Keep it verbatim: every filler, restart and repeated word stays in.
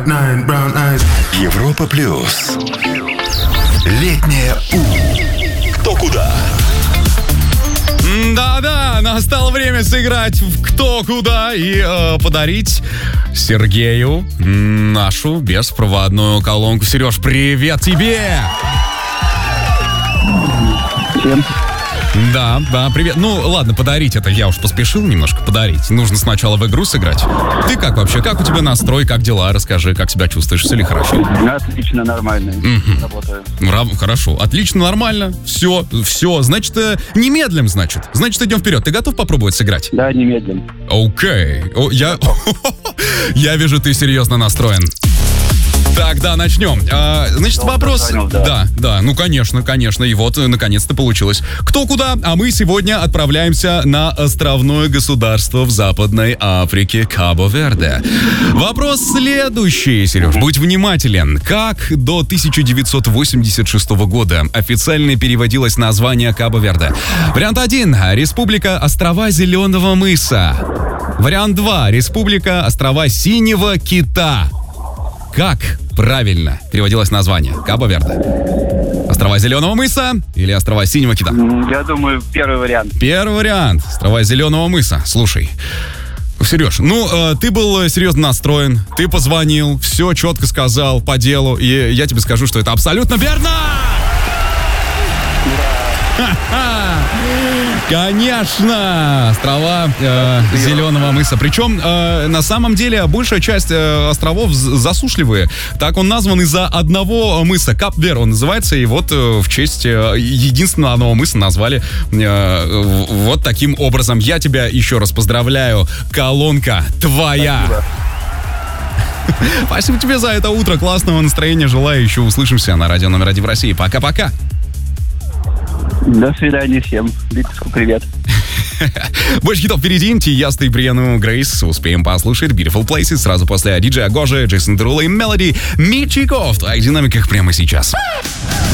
Европа плюс. Летнее У. Кто куда? Да-да, настало время сыграть в «Кто куда» и э, подарить Сергею нашу беспроводную колонку. Сереж, привет тебе! Всем. Да, да, привет. Ну, ладно, подарить это я уж поспешил немножко подарить. Нужно сначала в игру сыграть. Ты как вообще? Как у тебя настрой? Как дела? Расскажи, как себя чувствуешь? Все ли хорошо? Отлично, нормально. Мгм. Работаю. Ра- Хорошо, отлично, нормально. Все, все. Значит, э, немедлим, значит. Значит, идем вперед. Ты готов попробовать сыграть? Да, немедленно. Окей. О, я... я вижу, ты серьезно настроен. Так, да, начнем. А, значит, Ну, вопрос... понял, да. да, да, ну, конечно, конечно. И вот, э, наконец-то получилось. Кто куда? А мы сегодня отправляемся на островное государство в Западной Африке Кабо-Верде. Вопрос следующий, Сереж. Будь внимателен. Как до тысяча девятьсот восемьдесят шестого года официально переводилось название Кабо-Верде? Вариант один. Республика острова Зеленого мыса. Вариант два. Республика острова Синего кита. Как правильно переводилось название Кабо-Верде? Острова Зеленого мыса или острова Синего кита? М, Я думаю, первый вариант. Первый вариант. Острова Зеленого мыса. Слушай, Сереж, ну, э, ты был серьезно настроен, ты позвонил, все четко сказал по делу, и я тебе скажу, что это абсолютно верно! Ха-ха! Конечно, острова э, Зеленого мыса. Причем э, на самом деле большая часть э, островов з- засушливые. Так он назван из-за одного мыса. Кап-Вер он называется, и вот э, в честь э, единственного одного мыса назвали э, в- вот таким образом. Я тебя еще раз поздравляю. Колонка твоя. Спасибо. Спасибо тебе за это утро. Классного настроения. Желаю. Еще услышимся на радио номер один в России. Пока-пока. До свидания всем. Витаску привет. Больше хитов впереди. Тияста и Бриану Грейс успеем послушать. Beautiful Places сразу после диджея Гожи, Джейсон Дерула и Мелоди Мичиков в твоих динамиках прямо сейчас.